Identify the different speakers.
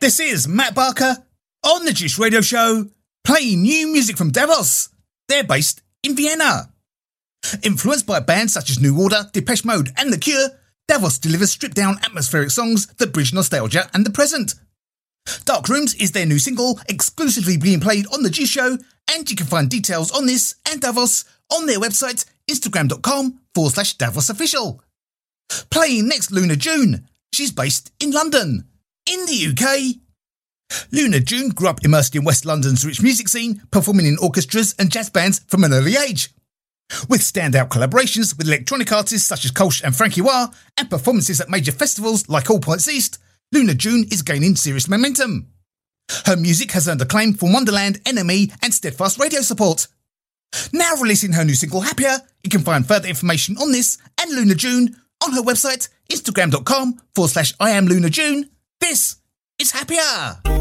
Speaker 1: This is Matt Barker on the Juice Radio Show, playing new music from Davos. They're based in Vienna. Influenced by bands such as New Order, Depeche Mode and The Cure, Davos delivers stripped-down atmospheric songs that bridge nostalgia and the present. Dark Rooms is their new single, exclusively being played on the Juice Show, and you can find details on this and Davos on their website, instagram.com/DavosOfficial. Playing next, Luna June. She's based in London, in the UK. Luna June grew up immersed in West London's rich music scene, performing in orchestras and jazz bands from an early age. With standout collaborations with electronic artists such as Kolsch and Frankie Wah, and performances at major festivals like All Points East, Luna June is gaining serious momentum. Her music has earned acclaim from Wonderland, NME and Steadfast radio support. Now releasing her new single Happier, you can find further information on this and Luna June on her website, instagram.com/IamLunaJune. This is Happier.